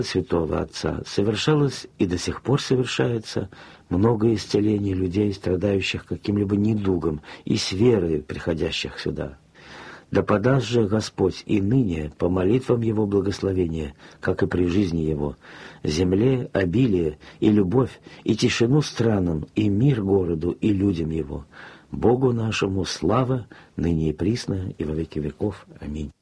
святого Отца совершалось и до сих пор совершается много исцелений людей, страдающих каким-либо недугом, и с верой приходящих сюда. Да подаст же Господь и ныне по молитвам Его благословения, как и при жизни Его, земле обилие и любовь, и тишину странам, и мир городу и людям Его. Богу нашему слава, ныне и присно, и во веки веков. Аминь.